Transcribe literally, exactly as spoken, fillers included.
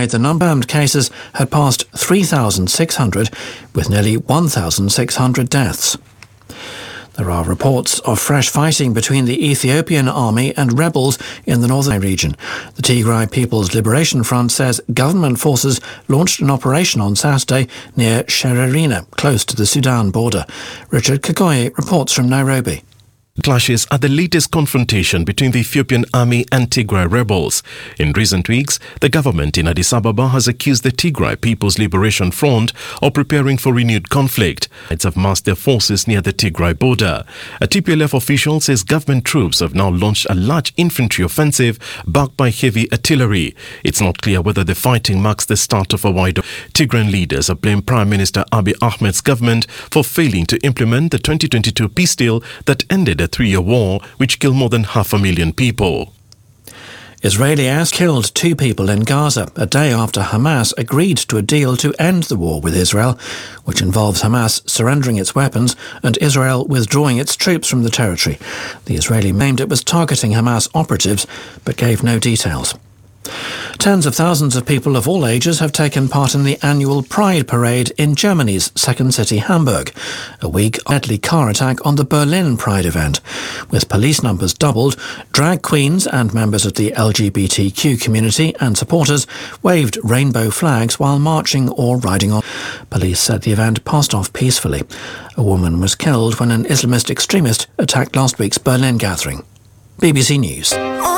worldwide, the number of confirmed cases had passed three thousand six hundred, with nearly one thousand six hundred deaths. There are reports of fresh fighting between the Ethiopian army and rebels in the northern region. The Tigray People's Liberation Front says government forces launched an operation on Saturday near Shererina, close to the Sudan border. Richard Kakoye reports from Nairobi. Clashes are the latest confrontation between the Ethiopian army and Tigray rebels. In recent weeks, the government in Addis Ababa has accused the Tigray People's Liberation Front of preparing for renewed conflict. It's have massed their forces near the Tigray border. A T P L F official says government troops have now launched a large infantry offensive backed by heavy artillery. It's not clear whether the fighting marks the start of a wider. Tigrayan leaders have blamed Prime Minister Abiy Ahmed's government for failing to implement the twenty twenty-two peace deal that ended a three-year war which killed more than half a million people. Israeli airs killed two people in Gaza a day after Hamas agreed to a deal to end the war with Israel, which involves Hamas surrendering its weapons and Israel withdrawing its troops from the territory. The Israeli claimed it was targeting Hamas operatives, but gave no details. Tens of thousands of people of all ages have taken part in the annual Pride Parade in Germany's second city, Hamburg, a week after a deadly car attack on the Berlin Pride event. With police numbers doubled, drag queens and members of the L G B T Q community and supporters waved rainbow flags while marching or riding on. Police said the event passed off peacefully. A woman was killed when an Islamist extremist attacked last week's Berlin gathering. B B C News.